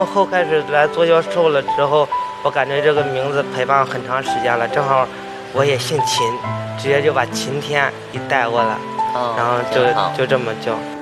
后开始来做教授了之后，我感觉这个名字陪伴很长时间了，正好我也姓秦，直接就把秦天一带过来，然后就这么叫。